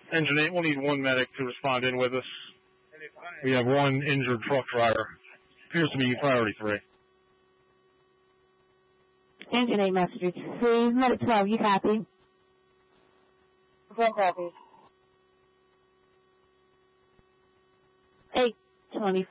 Engine 8, we'll need one medic to respond in with us. We have one injured truck driver. Appears to be priority 3. Engine 8, message 3, medic 12, you copy? 1 copy. 820.